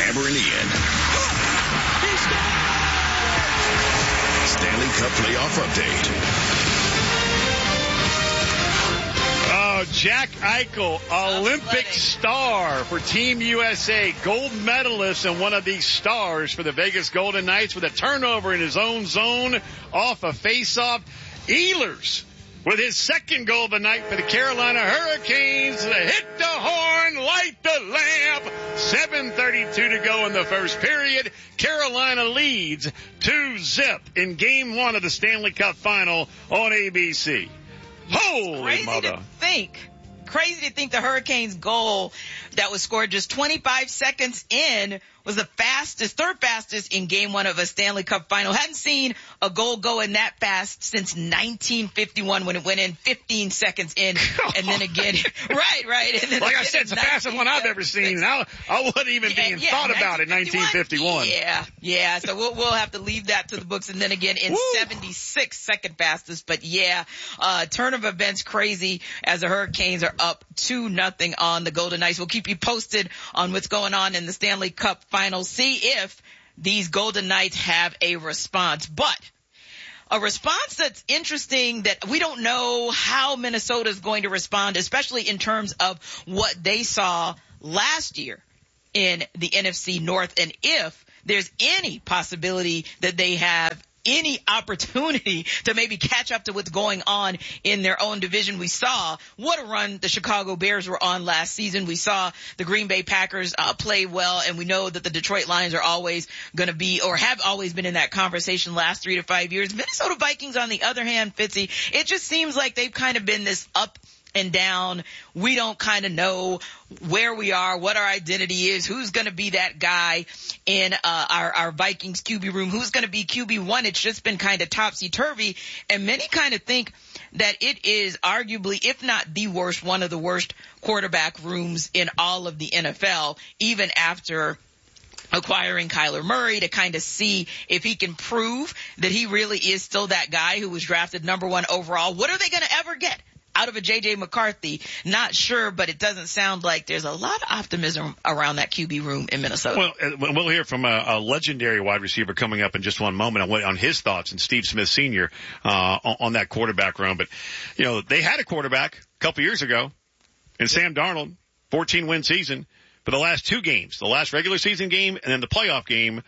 Hammer and Ian. Stanley Cup playoff update. Jack Eichel, Olympic star for Team USA, gold medalist and one of these stars for the Vegas Golden Knights with a turnover in his own zone off a face-off. Ehlers with his second goal of the night for the Carolina Hurricanes. They hit the horn, light the lamp. 7:32 to go in the first period. Carolina leads 2-0 in Game 1 of the Stanley Cup Final on ABC. Holy mother. Crazy to think the Hurricanes goal that was scored just 25 seconds in was the third fastest in Game 1 of a Stanley Cup Final. Hadn't seen a goal go in that fast since 1951 when it went in 15 seconds in, and then again, right. And then like I said, it's the fastest one I've ever seen. I wasn't even being thought about in 1951. Yeah. So we'll have to leave that to the books, and then again in 76, second fastest. But turn of events crazy as the Hurricanes are up 2-0 on the Golden Knights. We'll keep you posted on what's going on in the Stanley Cup Final. See if these Golden Knights have a response. But a response that's interesting that we don't know how Minnesota is going to respond, especially in terms of what they saw last year in the NFC North, and if there's any possibility that they have any opportunity to maybe catch up to what's going on in their own division. We saw what a run the Chicago Bears were on last season. We saw the Green Bay Packers play well, and we know that the Detroit Lions are always going to be, or have always been in that conversation last 3 to 5 years. Minnesota Vikings, on the other hand, Fitzy, it just seems like they've kind of been this up and down. We don't kind of know where we are, what our identity is, who's going to be that guy in our Vikings QB room, who's going to be QB1. It's just been kind of topsy-turvy, and many kind of think that it is arguably, if not the worst, one of the worst quarterback rooms in all of the NFL, even after acquiring Kyler Murray, to kind of see if he can prove that he really is still that guy who was drafted number 1 overall. What are they going to ever get out of a J.J. McCarthy? Not sure, but it doesn't sound like there's a lot of optimism around that QB room in Minnesota. Well, we'll hear from a legendary wide receiver coming up in just one moment on his thoughts, and Steve Smith Sr. On that quarterback room. But, they had a quarterback a couple years ago in Sam Darnold, 14-win season. For the last 2 games, the last regular season game and then the playoff game,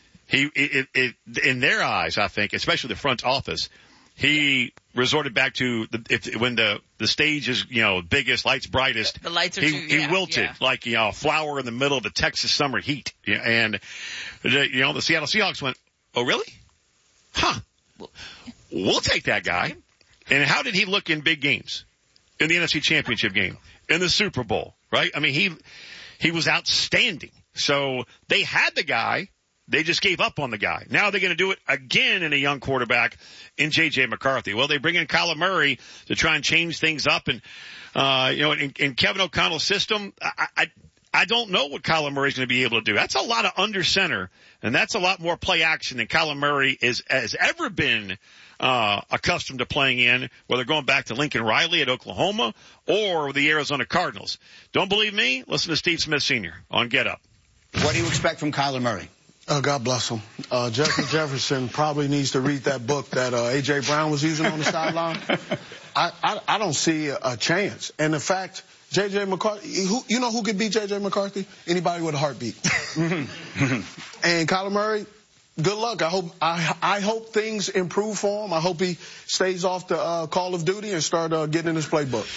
in their eyes, I think, especially the front office, he resorted back to when the stage is, biggest, lights brightest. The lights are he wilted like, a flower in the middle of the Texas summer heat. And, the Seattle Seahawks went, oh, really? Huh. We'll take that guy. And how did he look in big games? In the NFC Championship game, in the Super Bowl, right? I mean, he was outstanding. So they had the guy. They just gave up on the guy. Now they're going to do it again in a young quarterback in J.J. McCarthy. Well, they bring in Kyler Murray to try and change things up. And, in Kevin O'Connell's system, I don't know what Kyler Murray's going to be able to do. That's a lot of under center, and that's a lot more play action than Kyler Murray has ever been accustomed to playing in, whether going back to Lincoln Riley at Oklahoma or the Arizona Cardinals. Don't believe me? Listen to Steve Smith Sr. on Get Up. What do you expect from Kyler Murray? God bless him. Justin Jefferson probably needs to read that book that A.J. Brown was using on the sideline. I don't see a chance. And in fact, J.J. McCarthy, who could beat J.J. McCarthy? Anybody with a heartbeat. And Kyler Murray, good luck. I hope things improve for him. I hope he stays off the Call of Duty and start getting in his playbook.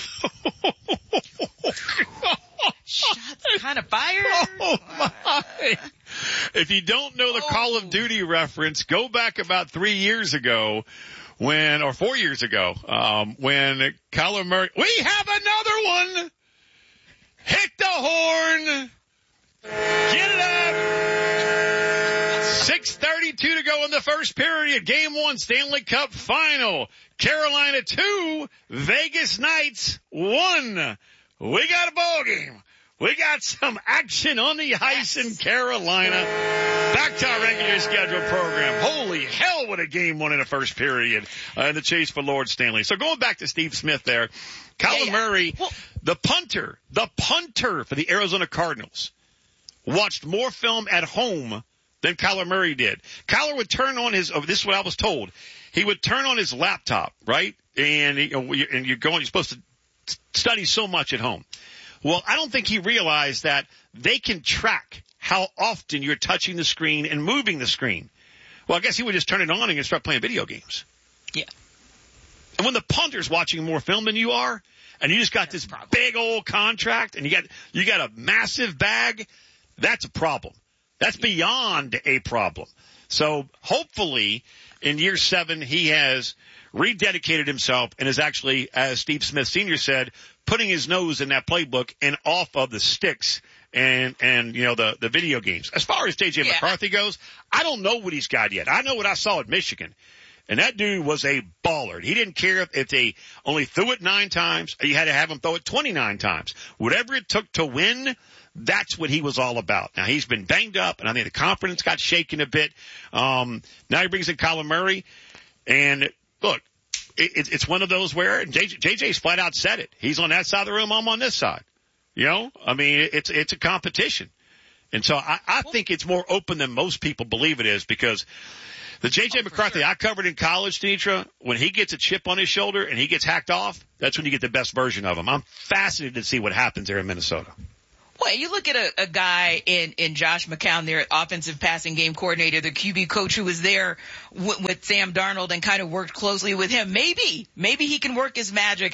Shots kind of fired. Oh, my. If you don't know the Call of Duty reference, go back about 3 years ago or 4 years ago, when Kyler Murray, we have another one. Hit the horn. Get it up. 6:32 to go in the first period. Game 1, Stanley Cup Final. Carolina 2, Vegas Knights 1. We got a ball game. We got some action on the ice in Carolina. Back to our regular scheduled program. Holy hell, what a game won in the first period in the chase for Lord Stanley. So going back to Steve Smith there, Kyler Murray, the punter for the Arizona Cardinals, watched more film at home than Kyler Murray did. Kyler would turn on this is what I was told. He would turn on his laptop, right? And you're supposed to study so much at home. Well, I don't think he realized that they can track how often you're touching the screen and moving the screen. Well, I guess he would just turn it on and start playing video games. Yeah. And when the punter's watching more film than you are, and you just got this big old contract, and you got a massive bag, that's a problem. That's beyond a problem. So hopefully in year 7, he has rededicated himself and is actually, as Steve Smith Sr. said, putting his nose in that playbook and off of the sticks and the video games. As far as J.J. McCarthy goes, I don't know what he's got yet. I know what I saw at Michigan. And that dude was a baller. He didn't care if they only threw it 9 times or you had to have him throw it 29 times. Whatever it took to win, that's what he was all about. Now, he's been banged up, and I think the confidence got shaken a bit. Now he brings in Kyler Murray. And, look, it's one of those where JJ's flat out said it. He's on that side of the room, I'm on this side. I mean, it's a competition. And so I think it's more open than most people believe it is because the J.J. McCarthy I covered in college, Denitra, when he gets a chip on his shoulder and he gets hacked off, that's when you get the best version of him. I'm fascinated to see what happens there in Minnesota. Well, you look at a guy in Josh McCown, their offensive passing game coordinator, the QB coach who was there with Sam Darnold and kind of worked closely with him. Maybe he can work his magic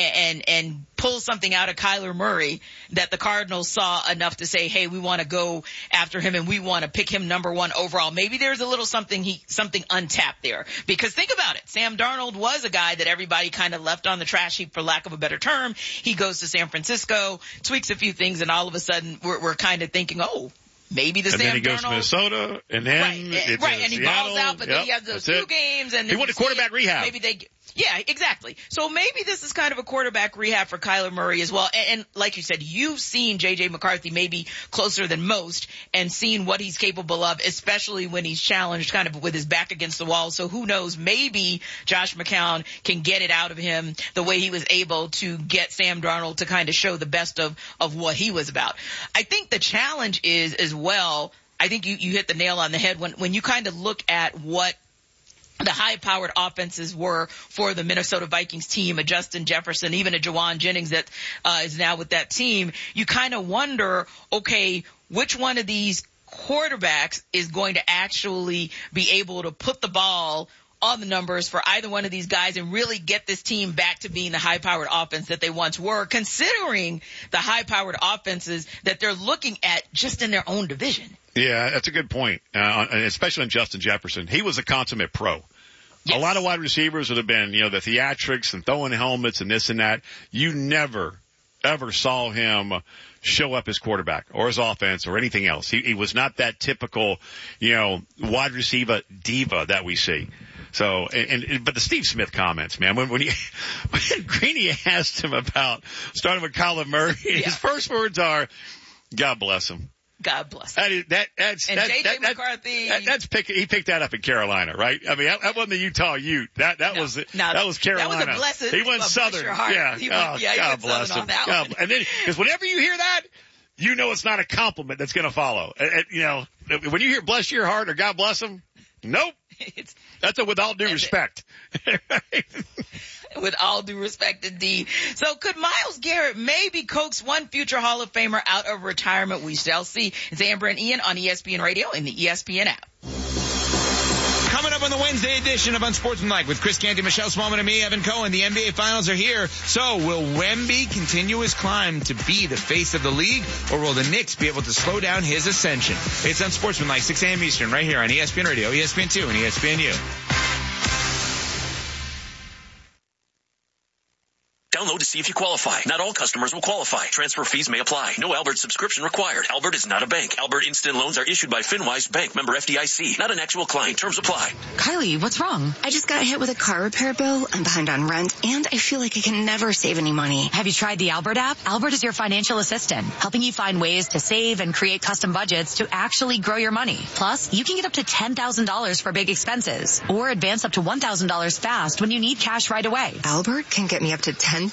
and pull something out of Kyler Murray that the Cardinals saw enough to say, hey, we want to go after him and we want to pick him number 1 overall. Maybe there's a little something untapped there. Because think about it. Sam Darnold was a guy that everybody kind of left on the trash heap, for lack of a better term. He goes to San Francisco, tweaks a few things, and all of a sudden we're kind of thinking, oh, maybe the Sam Darnold. And then he goes to Minnesota, and then and he balls out, but then he has those 2 games, and he went to quarterback rehab. Yeah, exactly. So maybe this is kind of a quarterback rehab for Kyler Murray as well. And like you said, you've seen J.J. McCarthy maybe closer than most and seen what he's capable of, especially when he's challenged kind of with his back against the wall. So who knows, maybe Josh McCown can get it out of him the way he was able to get Sam Darnold to kind of show the best of what he was about. I think the challenge is as well, I think you hit the nail on the head when you kind of look at what the high-powered offenses were for the Minnesota Vikings team, a Justin Jefferson, even a Jawan Jennings that is now with that team. You kind of wonder, okay, which one of these quarterbacks is going to actually be able to put the ball on the numbers for either one of these guys and really get this team back to being the high-powered offense that they once were, considering the high-powered offenses that they're looking at just in their own division. Yeah, that's a good point, especially on Justin Jefferson. He was a consummate pro. Yes. A lot of wide receivers would have been, the theatrics and throwing helmets and this and that. You never, ever saw him show up as quarterback or his offense or anything else. He was not that typical, wide receiver diva that we see. So, but the Steve Smith comments, man, when Greeny asked him about starting with Kyler Murray, his first words are, God bless him. God bless. That's J.J. McCarthy. He picked that up in Carolina, right? I mean, that wasn't the Utah Ute. That was Carolina. That was a blessed. He went Southern. Yeah. God bless him. And then, because whenever you hear that, you know it's not a compliment that's going to follow. When you hear bless your heart or God bless him, nope. That's a with all due respect. With all due respect, indeed. So could Myles Garrett maybe coax one future Hall of Famer out of retirement? We shall see. It's Amber and Ian on ESPN Radio and the ESPN app. Coming up on the Wednesday edition of Unsportsmanlike with Chris Canty, Michelle Smallman, and me, Evan Cohen. The NBA Finals are here. So will Wemby continue his climb to be the face of the league, or will the Knicks be able to slow down his ascension? It's Unsportsmanlike, 6 a.m. Eastern, right here on ESPN Radio, ESPN2, and ESPNU. Download to see if you qualify. Not all customers will qualify. Transfer fees may apply. No Albert subscription required. Albert is not a bank. Albert Instant Loans are issued by FinWise Bank, member FDIC. Not an actual client. Terms apply. Kylie, what's wrong? I just got hit with a car repair bill. I'm behind on rent, and I feel like I can never save any money. Have you tried the Albert app? Albert is your financial assistant, helping you find ways to save and create custom budgets to actually grow your money. Plus, you can get up to $10,000 for big expenses, or advance up to $1,000 fast when you need cash right away. Albert can get me up to $10,000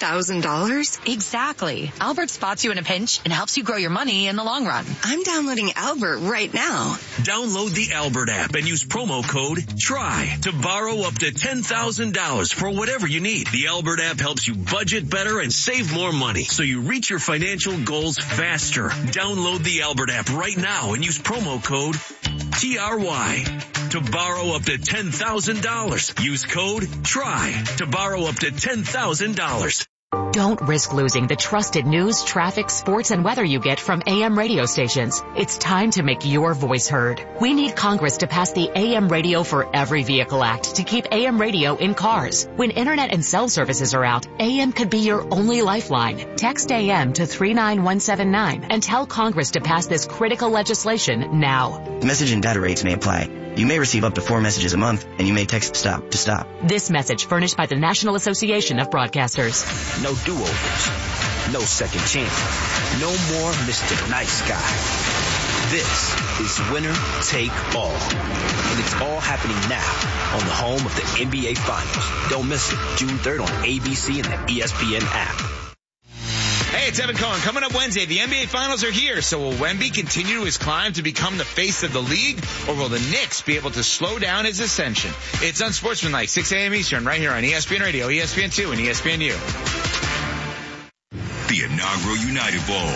$10,000? Exactly. Albert spots you in a pinch and helps you grow your money in the long run. I'm downloading Albert right now. Download the Albert app and use promo code TRY to borrow up to $10,000 for whatever you need. The Albert app helps you budget better and save more money so you reach your financial goals faster. Download the Albert app right now and use promo code TRY to borrow up to $10,000. Use code TRY to borrow up to $10,000. Don't risk losing the trusted news, traffic, sports, and weather you get from AM radio stations. It's time to make your voice heard. We need Congress to pass the AM Radio for Every Vehicle Act to keep AM radio in cars. When internet and cell services are out, AM could be your only lifeline. Text AM to 39179 and tell Congress to pass this critical legislation now. Message and data rates may apply. You may receive up to 4 messages a month, and you may text STOP to stop. This message furnished by the National Association of Broadcasters. No do-overs. No second chance. No more Mr. Nice Guy. This is winner take all. And it's all happening now on the home of the NBA Finals. Don't miss it. June 3rd on ABC and the ESPN app. Hey, it's Evan Cohen. Coming up Wednesday, the NBA Finals are here. So will Wemby continue his climb to become the face of the league, or will the Knicks be able to slow down his ascension? It's Unsportsmanlike, 6 a.m. Eastern, right here on ESPN Radio, ESPN2, and ESPNU. The inaugural United Bowl.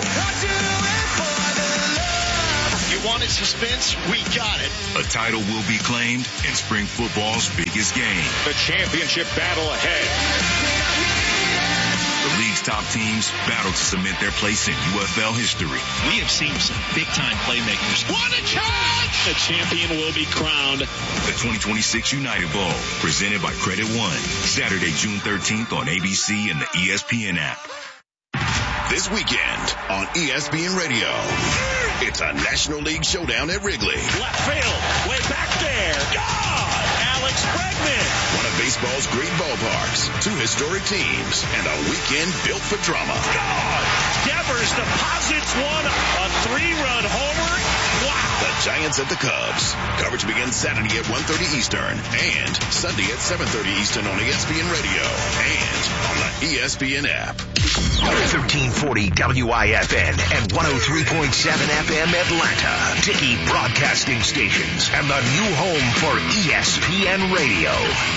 You wanted suspense? We got it. A title will be claimed in spring football's biggest game. The championship battle ahead. The league's top teams battle to cement their place in UFL history. We have seen some big-time playmakers. What a charge! The champion will be crowned. The 2026 United Bowl, presented by Credit One. Saturday, June 13th on ABC and the ESPN app. This weekend on ESPN Radio, it's a National League showdown at Wrigley. Left field, way back there. God! Alex Bregman. One of baseball's great ballparks, 2 historic teams, and a weekend built for drama. God! Devers deposits one, a 3-run homer. Wow! The Giants at the Cubs. Coverage begins Saturday at 1:30 Eastern and Sunday at 7:30 Eastern on ESPN Radio and on the ESPN app. 1340 WIFN and 103.7 FM Atlanta. Dickey Broadcasting Stations and the new home for ESPN Radio.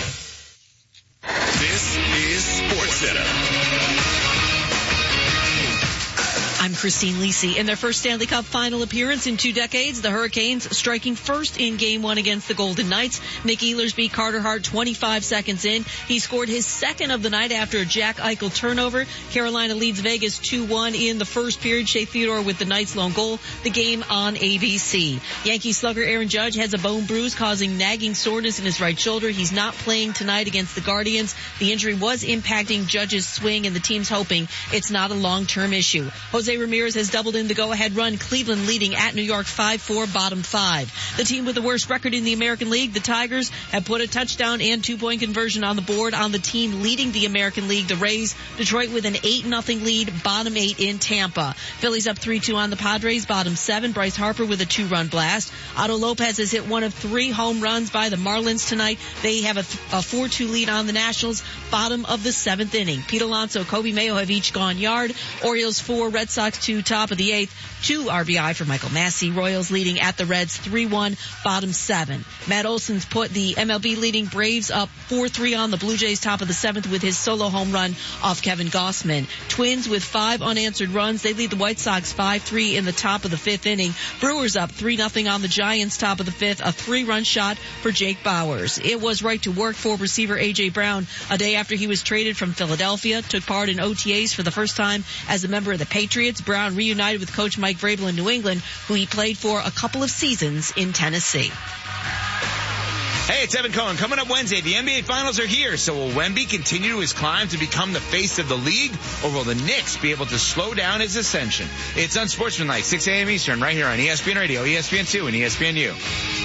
This is SportsCenter. I'm Christine Lisi. In their first Stanley Cup final appearance in 2 decades, the Hurricanes striking first in Game 1 against the Golden Knights. Nick Ehlers beat Carter Hart 25 seconds in. He scored his second of the night after a Jack Eichel turnover. Carolina leads Vegas 2-1 in the first period. Shea Theodore with the Knights' lone goal. The game on ABC. Yankee slugger Aaron Judge has a bone bruise causing nagging soreness in his right shoulder. He's not playing tonight against the Guardians. The injury was impacting Judge's swing, and the team's hoping it's not a long-term issue. Jose Ramirez has doubled in the go-ahead run. Cleveland leading at New York 5-4, bottom 5. The team with the worst record in the American League, the Tigers, have put a touchdown and 2-point conversion on the board on the team leading the American League, the Rays. Detroit with an 8-0 lead, bottom 8 in Tampa. Phillies up 3-2 on the Padres, bottom 7. Bryce Harper with a 2-run blast. Otto Lopez has hit one of 3 home runs by the Marlins tonight. They have a 4-2 lead on the Nationals, bottom of the 7th inning. Pete Alonso, Kobe Mayo have each gone yard. Orioles 4, Red Sox 2, top of the 8th. 2 RBI for Michael Massey. Royals leading at the Reds 3-1, bottom 7. Matt Olson's put the MLB leading Braves up 4-3 on the Blue Jays, top of the 7th with his solo home run off Kevin Gossman. Twins with 5 unanswered runs. They lead the White Sox 5-3 in the top of the 5th inning. Brewers up 3-0 on the Giants, top of the 5th. A 3-run shot for Jake Bowers. It was right to work for receiver A.J. Brown a day after he was traded from Philadelphia. Took part in OTAs for the first time as a member of the Patriots. Brown reunited with coach Mike Vrabel in New England, who he played for a couple of seasons in Tennessee. Hey, it's Evan Cohen. Coming up Wednesday, the NBA Finals are here. So will Wemby continue his climb to become the face of the league, or will the Knicks be able to slow down his ascension? It's Unsportsmanlike, 6 a.m. Eastern, right here on ESPN Radio, ESPN2, and ESPNU.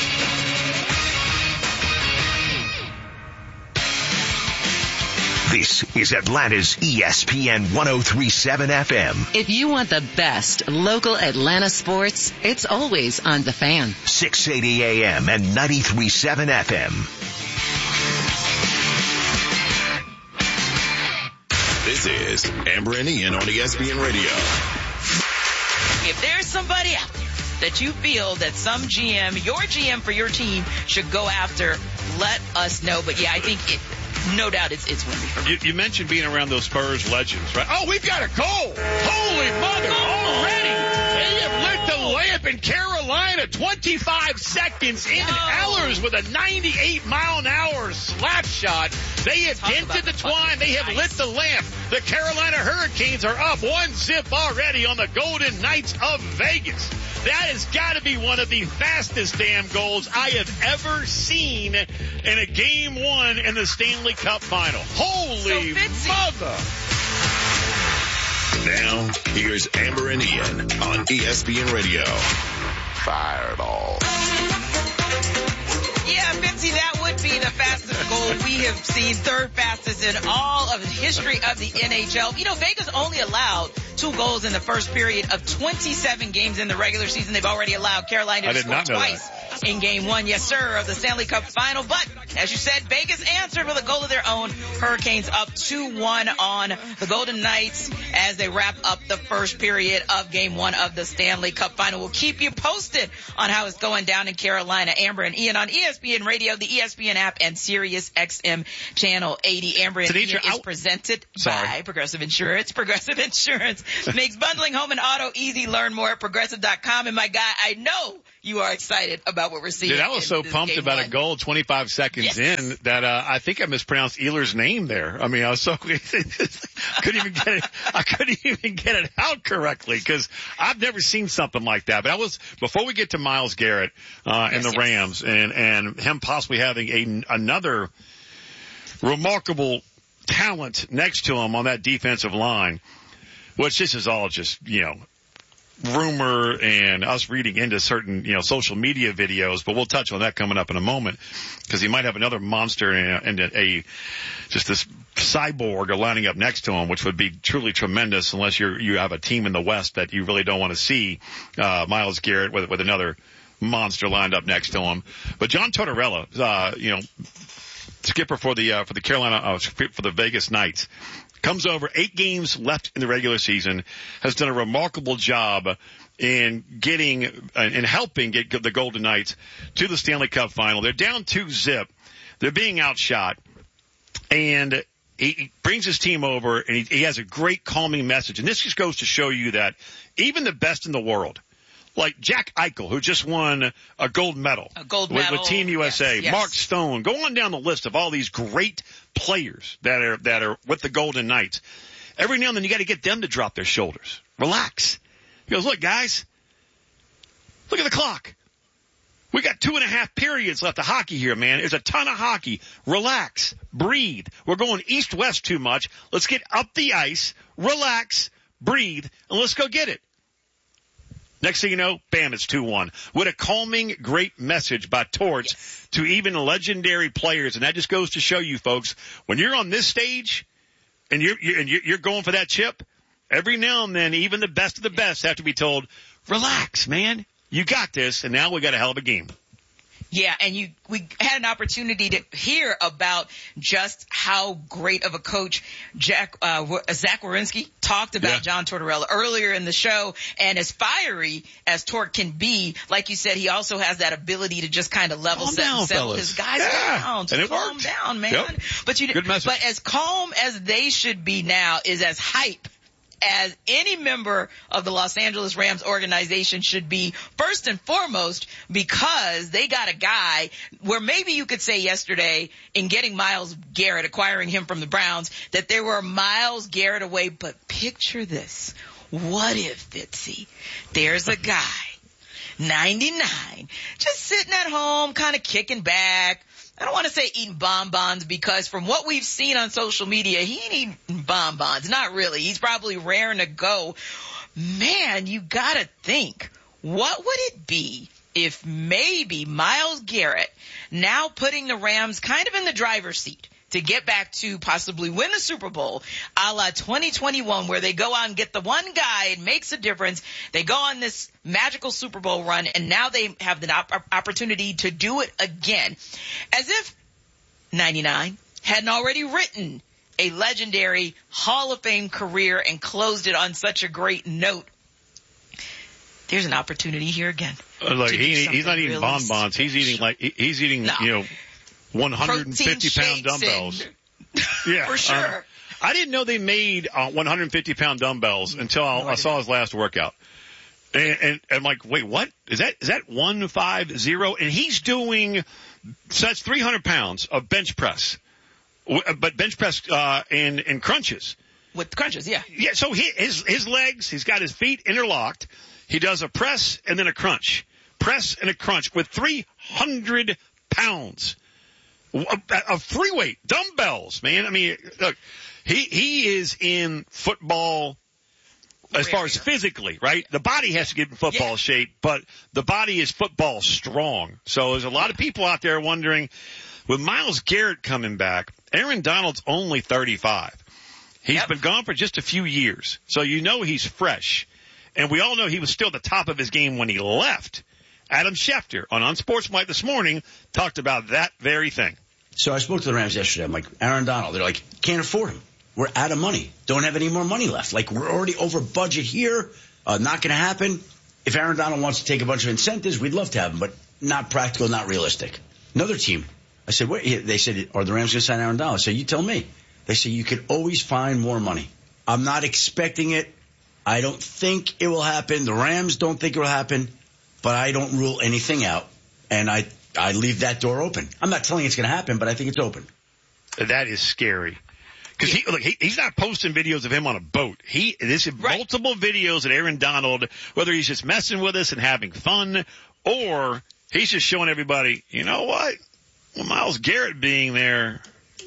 This is Atlanta's ESPN 103.7 FM. If you want the best local Atlanta sports, it's always on The Fan. 680 AM and 93.7 FM. This is Amber and Ian on ESPN Radio. If there's somebody out there that you feel that some GM, your GM for your team, should go after, let us know. But yeah, I think no doubt it's Wemby. You mentioned being around those Spurs legends, right? Oh, we've got a goal. Holy mother, already. They have lit the lamp in Carolina. 25 seconds in. Ellers with a 98-mile-an-hour slap shot. They have dented the twine. They have lit the lamp. The Carolina Hurricanes are up 1-0 already on the Golden Knights of Vegas. That has got to be one of the fastest damn goals I have ever seen in a Game 1 in the Stanley Cup Final. Holy mother! Now, here's Amber and Ian on ESPN Radio. Fireball. Yeah, Fitzy, that would be the fastest goal we have seen, third fastest in all of the history of the NHL. You know, Vegas only allowed 2 goals in the first period of 27 games in the regular season. They've already allowed Carolina to score twice in Game 1, yes sir, of the Stanley Cup Final. But, as you said, Vegas answered with a goal of their own. Hurricanes up 2-1 on the Golden Knights as they wrap up the first period of Game 1 of the Stanley Cup Final. We'll keep you posted on how it's going down in Carolina. Amber and Ian on ESPN Radio, the ESPN app, and Sirius XM Channel 80. Amber and Ian is presented by Progressive Insurance. Progressive Insurance makes bundling home and auto easy. Learn more at Progressive.com. And my guy, I know you are excited about what we're seeing. Dude, I was so pumped about a goal 25 seconds in that I think I mispronounced Ehlers' name there. I mean, I was so I couldn't even get it out correctly because I've never seen something like that. But before we get to Myles Garrett and the Rams and him possibly having another remarkable talent next to him on that defensive line, which this is all just, rumor and us reading into certain, social media videos, but we'll touch on that coming up in a moment because he might have another monster and just this cyborg lining up next to him, which would be truly tremendous unless you have a team in the West that you really don't want to see, Myles Garrett with another monster lined up next to him. But John Tortorella, skipper for the Carolina, for the Vegas Knights, comes over 8 games left in the regular season, has done a remarkable job in helping get the Golden Knights to the Stanley Cup Final. They're down 2-0. They're being outshot. And he brings his team over and he has a great calming message. And this just goes to show you that even the best in the world, like Jack Eichel, who just won a gold medal with Team USA, yes. Mark Stone, go on down the list of all these great players that are with the Golden Knights. Every now and then you got to get them to drop their shoulders. Relax. He goes, look, guys, look at the clock. We got 2.5 periods left of hockey here, man. There's a ton of hockey. Relax. Breathe. We're going east-west too much. Let's get up the ice, relax, breathe, and let's go get it. Next thing you know, bam, it's 2-1. What a calming, great message by Torts to even legendary players. And that just goes to show you, folks, when you're on this stage and you're going for that chip, every now and then, even the best of the best have to be told, relax, man. You got this, and now we got a hell of a game. Yeah, and we had an opportunity to hear about just how great of a coach Zach Werenski talked about John Tortorella earlier in the show. And as fiery as Tort can be, like you said, he also has that ability to just kind of level set and settle his guys down. Just calm down, man. Yep. But as calm as they should be now is as hype as any member of the Los Angeles Rams organization should be, first and foremost, because they got a guy where maybe you could say yesterday in getting Myles Garrett, acquiring him from the Browns, that they were Myles Garrett away. But picture this. What if, Fitzy, there's a guy, 99, just sitting at home, kind of kicking back. I don't want to say eating bonbons because from what we've seen on social media, he ain't eating bonbons. Not really. He's probably raring to go. Man, you gotta think, what would it be if maybe Myles Garrett, now putting the Rams kind of in the driver's seat to get back to possibly win the Super Bowl, a la 2021, where they go out and get the one guy, it makes a difference. They go on this magical Super Bowl run, and now they have the opportunity to do it again. As if 99 hadn't already written a legendary Hall of Fame career and closed it on such a great note. There's an opportunity here again. Look, he's not eating bonbons. He's eating 150-pound dumbbells. Yeah, for sure. I didn't know they made 150-pound dumbbells until I saw his last workout. And I'm like, wait, what? Is that 150? And he's doing, so that's 300 pounds of bench press. But bench press, and crunches. With crunches, yeah. Yeah, so his legs, he's got his feet interlocked. He does a press and then a crunch. Press and a crunch with 300 pounds of free weight dumbbells, man. I mean, look, he is in football as far as physically, right? The body has to get in football shape, but the body is football strong. So there's a lot of people out there wondering, with Myles Garrett coming back, Aaron Donald's only 35. He's been gone for just a few years. So you know he's fresh. And we all know he was still at the top of his game when he left. Adam Schefter on Unsportsmanlike this morning talked about that very thing. So I spoke to the Rams yesterday. I'm like, Aaron Donald. They're like, can't afford him. We're out of money. Don't have any more money left. Like, we're already over budget here. Not going to happen. If Aaron Donald wants to take a bunch of incentives, we'd love to have him, but not practical, not realistic. Another team. I said, wait. They said, are the Rams going to sign Aaron Donald? I said, you tell me. They said, you could always find more money. I'm not expecting it. I don't think it will happen. The Rams don't think it will happen, but I don't rule anything out, and I leave that door open. I'm not telling you it's going to happen, but I think it's open. That is scary. Because he's not posting videos of him on a boat. There's multiple videos of Aaron Donald, whether he's just messing with us and having fun, or he's just showing everybody, you know what? Well, Myles Garrett being there,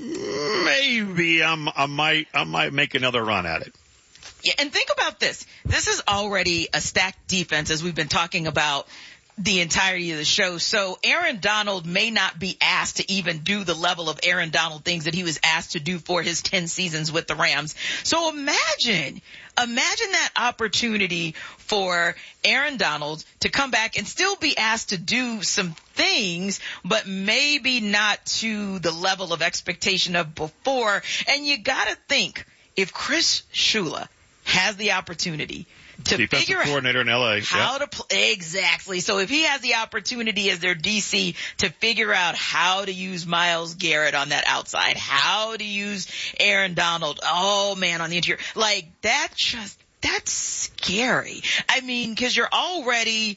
maybe I might make another run at it. Yeah, and think about this. This is already a stacked defense, as we've been talking about the entirety of the show. So Aaron Donald may not be asked to even do the level of Aaron Donald things that he was asked to do for his 10 seasons with the Rams. So imagine that opportunity for Aaron Donald to come back and still be asked to do some things, but maybe not to the level of expectation of before. And you gotta think, if Chris Shula has the opportunity to defensive figure coordinator out in LA. How to play. Exactly. So if he has the opportunity as their DC to figure out how to use Myles Garrett on that outside, how to use Aaron Donald, oh man, on the interior, like that's scary. I mean, cause you're already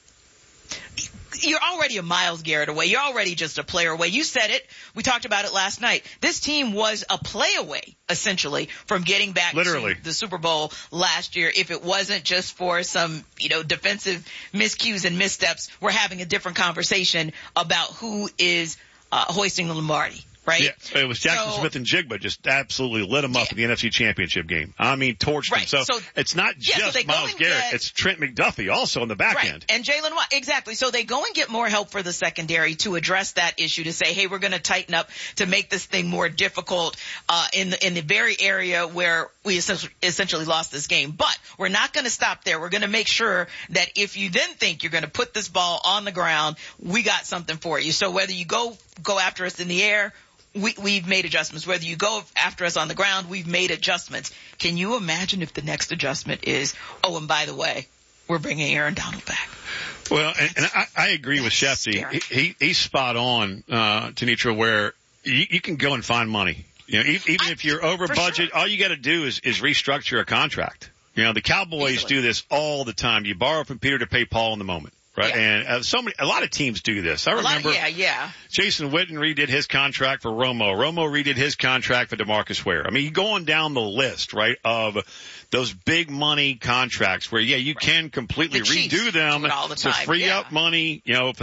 a Myles Garrett away. You're already just a player away. You said it. We talked about it last night. This team was a play away, essentially, from getting back to the Super Bowl last year. If it wasn't just for some, defensive miscues and missteps, we're having a different conversation about who is hoisting the Lombardi. Right? Yeah, it was Jackson Smith and Jigba just absolutely lit them up in the NFC Championship game. I mean, torched them. So it's not just Myles Garrett. It's Trent McDuffie also on the back end. And Jalen Watt. Exactly. So they go and get more help for the secondary to address that issue, to say, hey, we're going to tighten up to make this thing more difficult in the very area where we essentially lost this game. But we're not going to stop there. We're going to make sure that if you then think you're going to put this ball on the ground, we got something for you. So whether you go after us in the air, we've made adjustments. Whether you go after us on the ground, we've made adjustments. Can you imagine if the next adjustment is, oh, and by the way, we're bringing Aaron Donald back? Well, and I agree with Shefty. He's spot on, Tenitra, where you can go and find money. Even if you're over budget, all you got to do is restructure a contract. The Cowboys do this all the time. You borrow from Peter to pay Paul in the moment. Right. Yeah. And a lot of teams do this. I remember Jason Witten redid his contract for Romo. Romo redid his contract for DeMarcus Ware. I mean, you're going down the list, right, of those big money contracts where, you can completely redo them to free up money,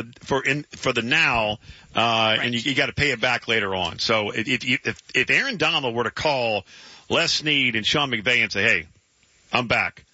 for the now, and you got to pay it back later on. So if Aaron Donald were to call Les Snead and Sean McVay and say, hey, I'm back,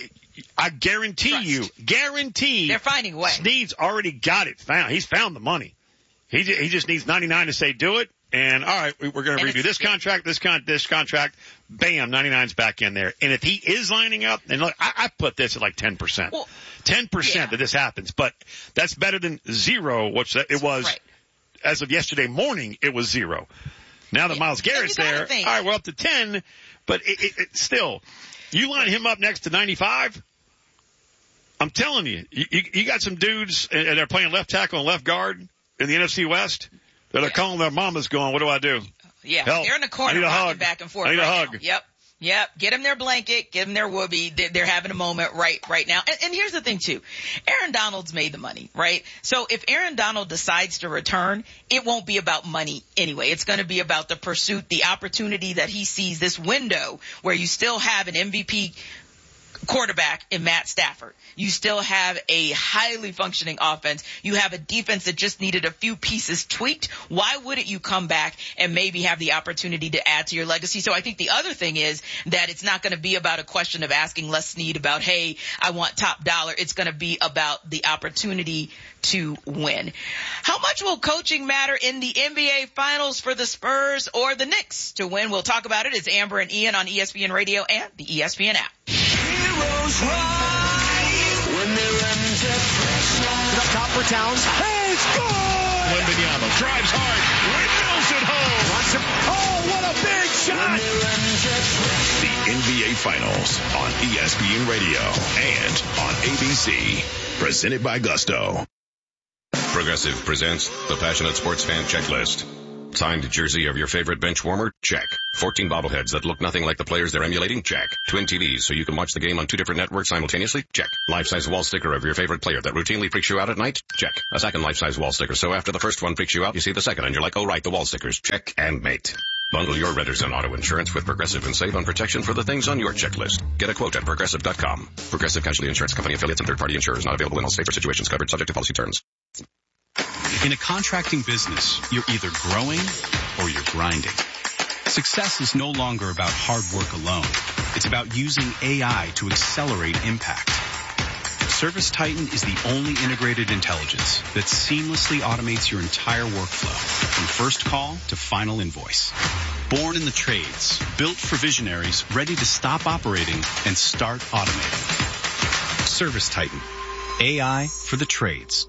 I guarantee they're finding a way. Snead's already got it found. He's found the money. He just needs 99 to say do it. And all right, we're going to redo this contract, this contract. Bam, 99's back in there. And if he is lining up, and look, I put this at like 10%. Well, 10% that this happens, but that's better than zero, which it was as of yesterday morning. It was zero. Now that Myles Garrett's there, all right, we're up to 10, but it still, you line him up next to 95, I'm telling you, you got some dudes, and they're playing left tackle and left guard in the NFC West, that are calling their mamas going, what do I do? Yeah, help. They're in the corner rocking back and forth. I need a hug. Yep. Get them their blanket. Get them their whoopee. They're having a moment right now. And here's the thing too. Aaron Donald's made the money, right? So if Aaron Donald decides to return, it won't be about money anyway. It's going to be about the pursuit, the opportunity that he sees, this window where you still have an MVP quarterback in Matt Stafford. You still have a highly functioning offense. You have a defense that just needed a few pieces tweaked. Why wouldn't you come back and maybe have the opportunity to add to your legacy? So I think the other thing is that it's not going to be about a question of asking Les Snead about, hey, I want top dollar. It's going to be about the opportunity to win. How much will coaching matter in the NBA Finals for the Spurs or the Knicks to win? We'll talk about it. It's Amber and Ian on ESPN Radio and the ESPN app. Heroes rise when they run to pressure. Up top for Towns. Hey, score! Wembanyama drives hard. Windmills it home. Oh, what a big shot! The NBA Finals on ESPN Radio and on ABC. Presented by Gusto. Progressive presents the Passionate Sports Fan Checklist. Signed jersey of your favorite bench warmer? Check. 14 bobbleheads that look nothing like the players they're emulating? Check. Twin TVs so you can watch the game on 2 different networks simultaneously? Check. Life-size wall sticker of your favorite player that routinely freaks you out at night? Check. A second life-size wall sticker so after the first one freaks you out, you see the second and you're like, oh right, the wall stickers. Check and mate. Bundle your renters and auto insurance with Progressive and save on protection for the things on your checklist. Get a quote at Progressive.com. Progressive Casualty Insurance Company affiliates and third-party insurers not available in all states or situations covered subject to policy terms. In a contracting business, you're either growing or you're grinding. Success is no longer about hard work alone. It's about using AI to accelerate impact. ServiceTitan is the only integrated intelligence that seamlessly automates your entire workflow, from first call to final invoice. Born in the trades, built for visionaries ready to stop operating and start automating. ServiceTitan. AI for the trades.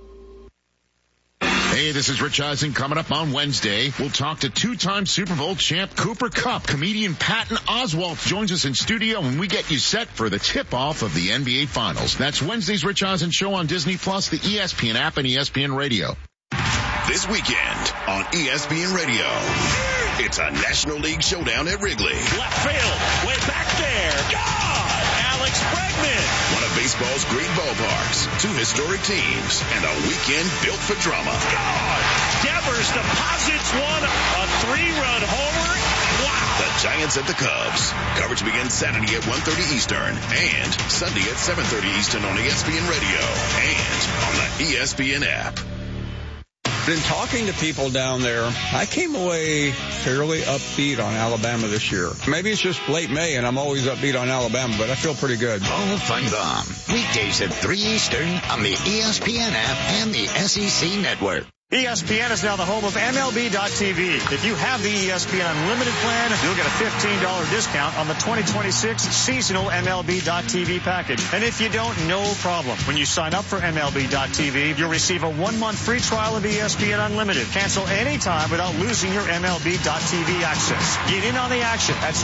Hey, this is Rich Eisen. Coming up on Wednesday, we'll talk to two-time Super Bowl champ Cooper Kupp. Comedian Patton Oswalt joins us in studio when we get you set for the tip-off of the NBA Finals. That's Wednesday's Rich Eisen Show on Disney+, the ESPN app, and ESPN Radio. This weekend on ESPN Radio, it's a National League showdown at Wrigley. Left field, way back there. God! Alex Bregman. One of baseball's great ballparks, 2 historic teams, and a weekend built for drama. God! Devers deposits one, a 3-run homer. Wow! The Giants at the Cubs. Coverage begins Saturday at 1:30 Eastern and Sunday at 7:30 Eastern on ESPN Radio and on the ESPN app. In talking to people down there, I came away fairly upbeat on Alabama this year. Maybe it's just late May and I'm always upbeat on Alabama, but I feel pretty good. All Fun Bomb. Weekdays at 3 Eastern on the ESPN app and the SEC network. ESPN is now the home of MLB.TV. If you have the ESPN Unlimited plan, you'll get a $15 discount on the 2026 seasonal MLB.TV package. And if you don't, no problem. When you sign up for MLB.TV, you'll receive a 1-month free trial of ESPN Unlimited. Cancel anytime without losing your MLB.TV access. Get in on the action at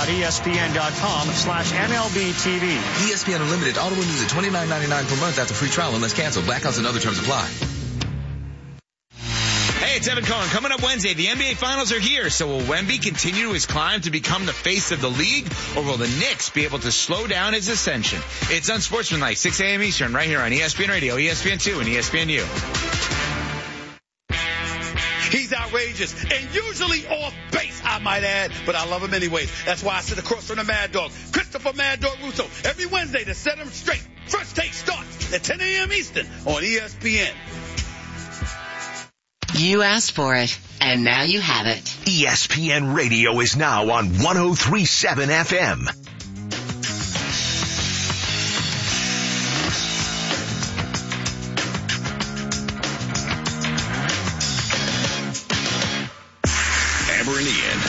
stream.espn.com/MLBTV. ESPN Unlimited auto renews at $29.99 per month after free trial unless canceled. Blackouts and other terms apply. Hey, it's Evan Cohen. Coming up Wednesday, the NBA Finals are here. So will Wemby continue his climb to become the face of the league, or will the Knicks be able to slow down his ascension? It's Unsportsmanlike, 6 a.m. Eastern, right here on ESPN Radio, ESPN2, and ESPNU. He's outrageous and usually off base, I might add, but I love him anyways. That's why I sit across from the Mad Dog, Christopher Mad Dog Russo, every Wednesday to set him straight. First Take starts at 10 a.m. Eastern on ESPN. You asked for it, and now you have it. ESPN Radio is now on 103.7 FM. Amber and Ian.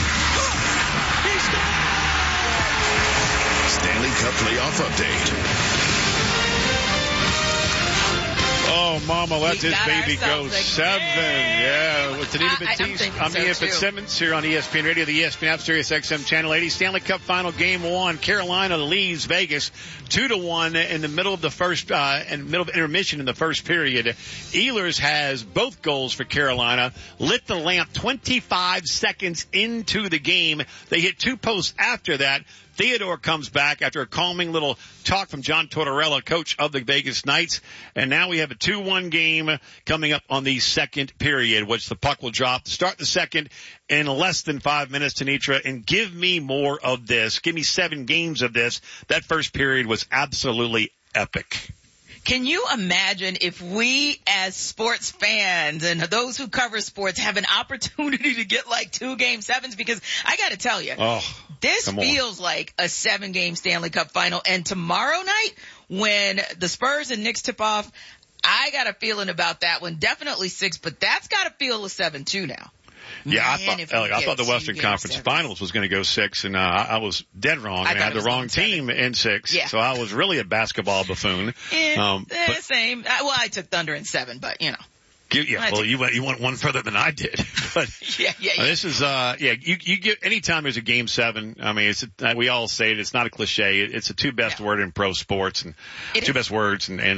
Stanley Cup playoff update. Oh, Oh, Mama, let We this got baby go ourselves a 7. Yeah, with Tanita I'm Batiste. thinking I'm so, Ian too. Fitzsimmons here on ESPN Radio, the ESPN app, Sirius XM Channel 80. Stanley Cup Final Game 1. Carolina leads Vegas 2-1 in the middle of the first, middle of intermission in the first period. Ehlers has both goals for Carolina. Lit the lamp 25 seconds into the game. They hit 2 posts after that. Theodore comes back after a calming little talk from John Tortorella, coach of the Vegas Knights. And now we have a 2-1 game coming up on the second period, which the puck will drop to start the second in less than 5 minutes, Tanitra. And give me more of this. Give me 7 games of this. That first period was absolutely epic. Can you imagine if we as sports fans and those who cover sports have an opportunity to get like 2 Game 7s? Because I got to tell you, this feels like a 7-game Stanley Cup final. And tomorrow night, when the Spurs and Knicks tip off, I got a feeling about that one. Definitely 6, but that's got to feel a 7-2 now. Yeah, Man, I thought the Western Conference Finals was going to go 6, and I was dead wrong. I had the wrong team in 6, so I was really a basketball buffoon. Same. Well, I took Thunder in 7, but you know. You went one further than I did. But this is you get anytime there's a Game 7. I mean, we all say it. It's not a cliche. It's the 2 best word in pro sports and 2 best words. And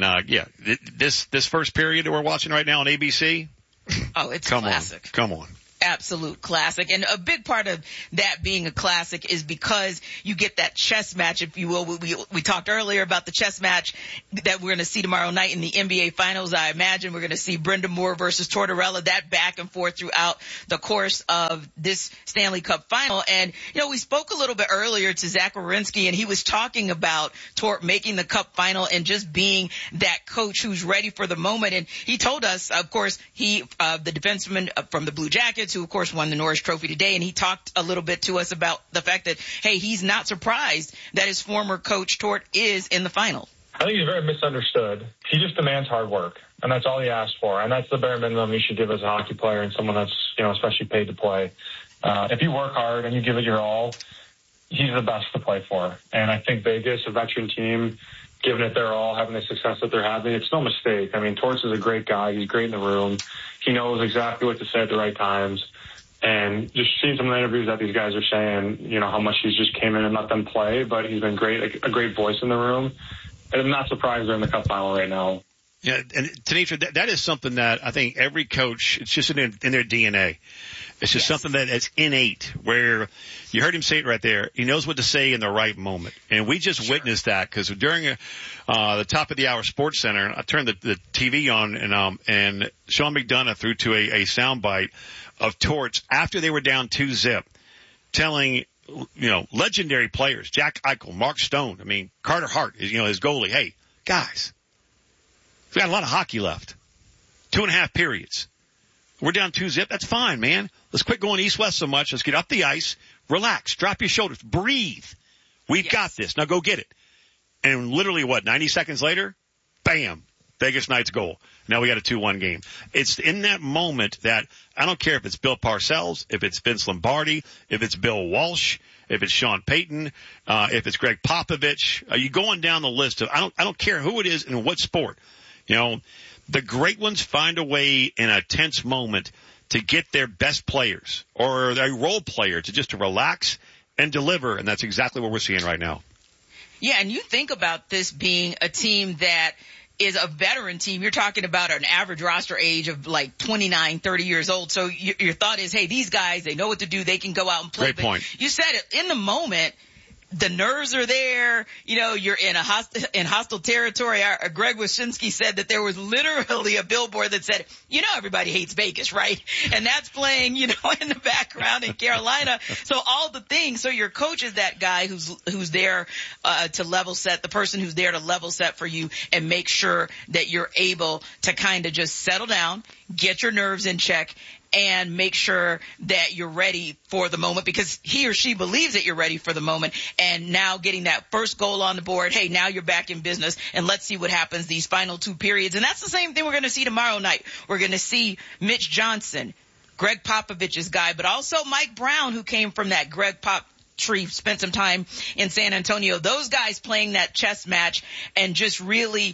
this first period that we're watching right now on ABC. Oh, it's classic. Come on. Absolute classic. And a big part of that being a classic is because you get that chess match, if you will. We talked earlier about the chess match that we're going to see tomorrow night in the NBA Finals. I imagine we're going to see Brenda Moore versus Tortorella, that back and forth throughout the course of this Stanley Cup Final. And, you know, we spoke a little bit earlier to Zach Werenski, and he was talking about Tort making the Cup Final and just being that coach who's ready for the moment. And he told us, of course, the defenseman from the Blue Jackets, who of course won the Norris Trophy today, and he talked a little bit to us about the fact that, hey, he's not surprised that his former coach Tort is in the final. I think he's very misunderstood. He just demands hard work, and that's all he asks for, and that's the bare minimum you should give as a hockey player and someone that's, you know, especially paid to play. If you work hard and you give it your all, he's the best to play for. And I think Vegas, a veteran team, giving it their all, having the success that they're having, it's no mistake. I mean, Torts is a great guy. He's great in the room. He knows exactly what to say at the right times. And just seeing some of the interviews that these guys are saying, you know, how much he's just came in and let them play, but he's been great, a great voice in the room. And I'm not surprised they're in the Cup Final right now. Yeah, and Tanisha, that is something that I think every coach, it's just in their DNA. It's just something that is innate, where you heard him say it right there. He knows what to say in the right moment. And we just witnessed that because during the top of the hour Sports Center, I turned the TV on and Sean McDonough threw to a soundbite of Torts after they were down 2-0, telling, you know, legendary players, Jack Eichel, Mark Stone, I mean, Carter Hart, his goalie, hey, guys, we got a lot of hockey left. 2.5 periods. We're down 2-0. That's fine, man. Let's quit going east-west so much. Let's get up the ice. Relax. Drop your shoulders. Breathe. We've got this. Now go get it. And literally, 90 seconds later? Bam. Vegas Knights goal. Now we got a 2-1 game. It's in that moment that I don't care if it's Bill Parcells, if it's Vince Lombardi, if it's Bill Walsh, if it's Sean Payton, if it's Greg Popovich. You going down the list of, I don't care who it is and what sport. You know, the great ones find a way in a tense moment to get their best players or their role player to relax and deliver. And that's exactly what we're seeing right now. Yeah. And you think about this being a team that is a veteran team. You're talking about an average roster age of like 29, 30 years old. So your thought is, hey, these guys, they know what to do. They can go out and play. Great point. You said it in the moment. The nerves are there. You know, you're in hostile territory. Greg Wyshynski said that there was literally a billboard that said, you know, everybody hates Vegas, right? And that's playing, you know, in the background in Carolina. So all the things. So your coach is that guy who's there to level set, the person who's there to level set for you and make sure that you're able to kind of just settle down, get your nerves in check, and make sure that you're ready for the moment, because he or she believes that you're ready for the moment. And now getting that first goal on the board, hey, now you're back in business, and let's see what happens these final 2 periods. And that's the same thing we're going to see tomorrow night. We're going to see Mitch Johnson, Greg Popovich's guy, but also Mike Brown, who came from that Greg Pop tree, spent some time in San Antonio. Those guys playing that chess match and just really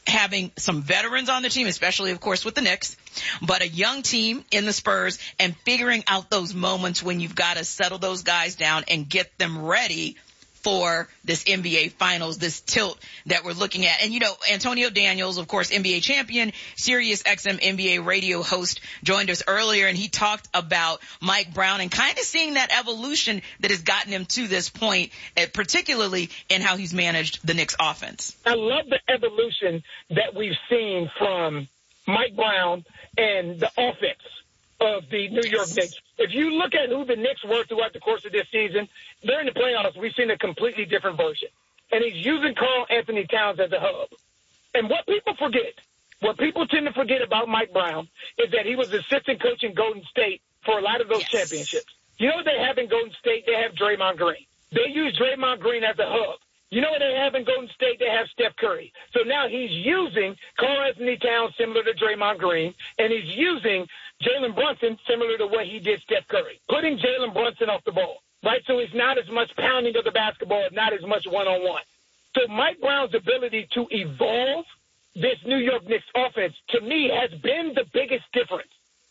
having some veterans on the team, especially, of course, with the Knicks, but a young team in the Spurs, and figuring out those moments when you've got to settle those guys down and get them ready for this NBA Finals, this tilt that we're looking at. And, Antonio Daniels, of course, NBA champion, Sirius XM NBA radio host, joined us earlier, and he talked about Mike Brown and kind of seeing that evolution that has gotten him to this point, particularly in how he's managed the Knicks offense. I love the evolution that we've seen from Mike Brown and the offense of the New York Knicks. If you look at who the Knicks were throughout the course of this season, they're in the playoffs. We've seen a completely different version. And he's using Karl Anthony Towns as a hub. And what people tend to forget about Mike Brown is that he was assistant coach in Golden State for a lot of those championships. You know what they have in Golden State? They have Draymond Green. They use Draymond Green as a hub. You know what they have in Golden State? They have Steph Curry. So now he's using Karl Anthony Towns similar to Draymond Green, and he's using Jalen Brunson similar to what he did Steph Curry, putting Jalen Brunson off the ball, right? So it's not as much pounding of the basketball, not as much one-on-one. So Mike Brown's ability to evolve this New York Knicks offense, to me, has been the biggest difference.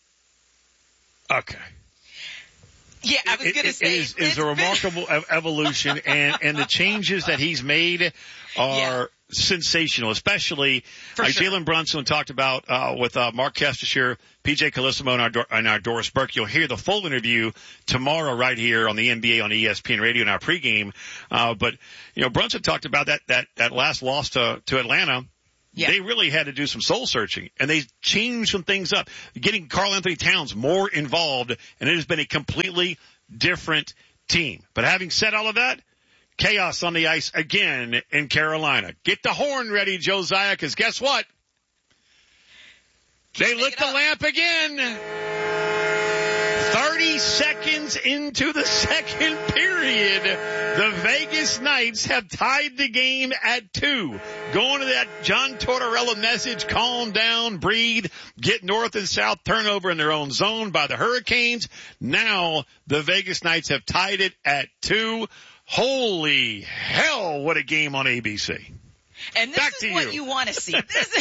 Okay. Yeah, I was going to say. It is a remarkable evolution, and the changes that he's made are sensational, especially like Jalen Brunson talked about with Mark Kestecher, PJ Calissimo, and our Doris Burke. You'll hear the full interview tomorrow right here on the NBA on ESPN Radio in our pregame. But Brunson talked about that last loss to Atlanta. Yeah. They really had to do some soul searching, and they changed some things up, getting Karl Anthony Towns more involved, and it has been a completely different team. But having said all of that, chaos on the ice again in Carolina. Get the horn ready, Josiah, because guess what? They lit the lamp again. 30 seconds into the second period, the Vegas Knights have tied the game at 2. Going to that John Tortorella message, calm down, breathe, get north and south turnover in their own zone by the Hurricanes. Now the Vegas Knights have tied it at 2. Holy hell, what a game on ABC. And this is what you want to see. This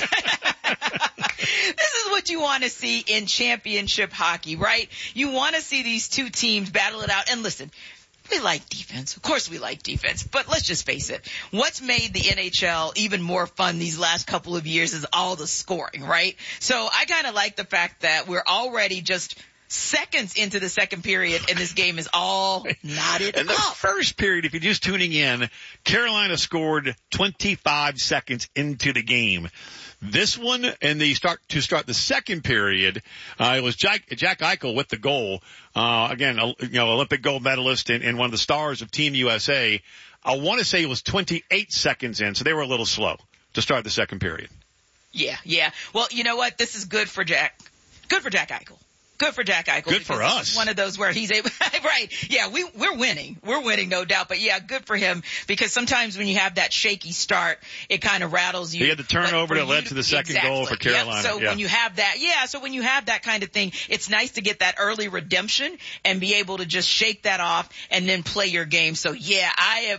is what you want to see in championship hockey, right? You want to see these two teams battle it out. And listen, we like defense. Of course we like defense. But let's just face it. What's made the NHL even more fun these last couple of years is all the scoring, right? So I kind of like the fact that we're already just seconds into the second period, and this game is all knotted in the first period, if you're just tuning in, Carolina scored 25 seconds into the game. This one, and to start the second period, it was Jack Eichel with the goal. Again, Olympic gold medalist and one of the stars of Team USA. I want to say it was 28 seconds in, so they were a little slow to start the second period. Yeah. Well, you know what? This is good for Jack. Good for Jack Eichel. Good for Jack Eichel. Good for us. It's one of those where he's able, right. Yeah, we're winning. We're winning, no doubt. But yeah, good for him, because sometimes when you have that shaky start, it kind of rattles you. He had the turnover that led to the second goal for Carolina. Yep. So when you have that kind of thing, it's nice to get that early redemption and be able to just shake that off and then play your game. So yeah, I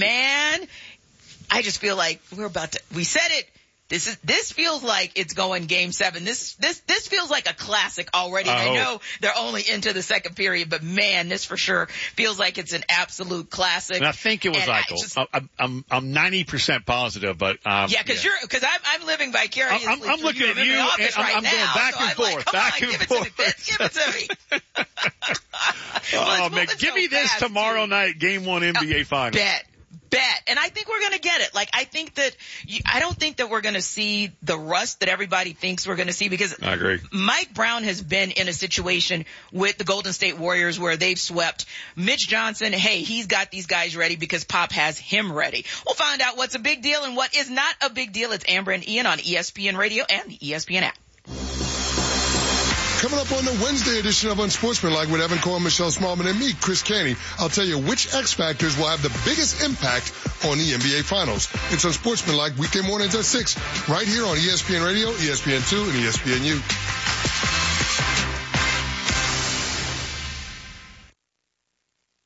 just feel like we said it. This feels like it's going game 7. This feels like a classic already. And I know they're only into the second period, but man, this for sure feels like it's an absolute classic. And I think it was Eichel. I'm 90% positive, but because I'm living vicariously. I'm looking at you, and I'm going back and forth, back and forth. Give it to me. Oh man, give me this tomorrow night, Game 1 NBA Finals. Bet. And I think we're going to get it. Like, I don't think that we're going to see the rust that everybody thinks we're going to see, because I agree. Mike Brown has been in a situation with the Golden State Warriors where they've swept. Mitch Johnson, hey, he's got these guys ready because Pop has him ready. We'll find out what's a big deal and what is not a big deal. It's Amber and Ian on ESPN Radio and the ESPN app. Coming up on the Wednesday edition of Unsportsmanlike with Evan Cohen, Michelle Smallman, and me, Chris Canty, I'll tell you which X Factors will have the biggest impact on the NBA Finals. It's Unsportsmanlike weekday mornings at 6, right here on ESPN Radio, ESPN2, and ESPNU.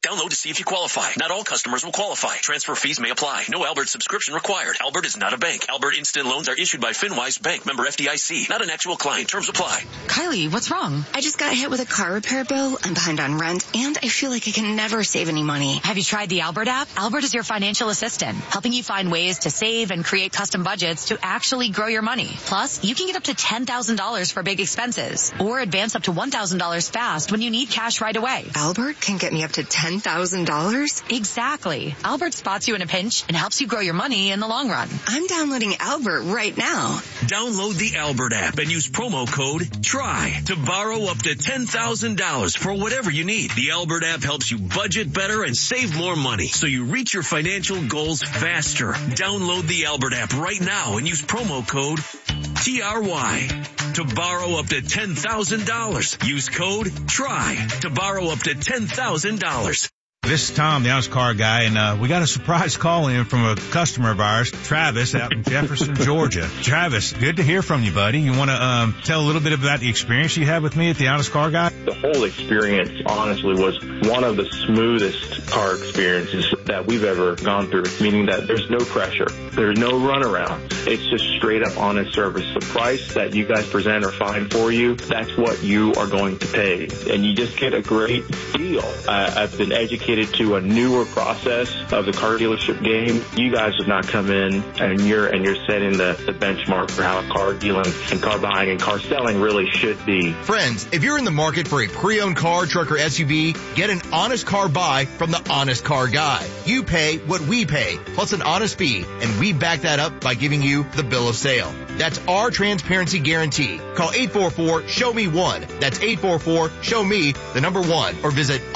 Download to see if you qualify. Not all customers will qualify. Transfer fees may apply. No Albert subscription required. Albert is not a bank. Albert Instant Loans are issued by FinWise Bank, member FDIC. Not an actual client. Terms apply. Kylie, what's wrong? I just got hit with a car repair bill. I'm behind on rent, and I feel like I can never save any money. Have you tried the Albert app? Albert is your financial assistant, helping you find ways to save and create custom budgets to actually grow your money. Plus, you can get up to $10,000 for big expenses, or advance up to $1,000 fast when you need cash right away. Albert can get me up to $10,000? Exactly. Albert spots you in a pinch and helps you grow your money in the long run. I'm downloading Albert right now. Download the Albert app and use promo code TRY to borrow up to $10,000 for whatever you need. The Albert app helps you budget better and save more money so you reach your financial goals faster. Download the Albert app right now and use promo code TRY to borrow up to $10,000. Use code TRY to borrow up to $10,000. This is Tom, the honest car guy, and we got a surprise call in from a customer of ours, Travis, out in Jefferson, Georgia. Travis, good to hear from you, buddy. You want to tell a little bit about the experience you had with me at the honest car guy? The whole experience, honestly, was one of the smoothest car experiences that we've ever gone through, meaning that there's no pressure. There's no runaround. It's just straight up honest service. The price that you guys present or find for you, that's what you are going to pay. And you just get a great deal. I've been educated to a newer process of the car dealership game. You guys have not come in and you're setting the benchmark for how car dealing and car buying and car selling really should be. Friends, if you're in the market for a pre-owned car, truck, or SUV, get an honest car buy from the honest car guy. You pay what we pay, plus an honest fee, and we back that up by giving you the bill of sale. That's our transparency guarantee. Call 844-SHOW-ME-1. That's 844-SHOW-ME, the number 1, or visit